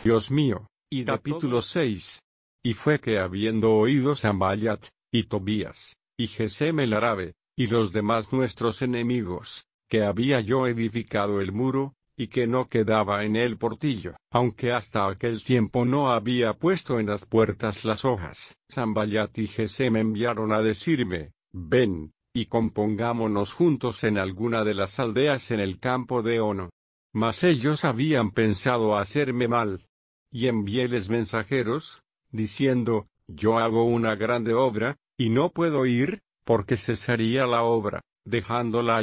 Dios mío. Y capítulo 6. Y fue que habiendo oído Sanballat, y Tobías, y Gesem el árabe, y los demás nuestros enemigos, que había yo edificado el muro, y que no quedaba en él portillo, aunque hasta aquel tiempo no había puesto en las puertas las hojas, Sanballat y Gesem enviaron a decirme, ven, y compongámonos juntos en alguna de las aldeas en el campo de Ono. Mas ellos habían pensado hacerme mal. Y enviéles mensajeros, diciendo, yo hago una grande obra, y no puedo ir, porque cesaría la obra, dejándola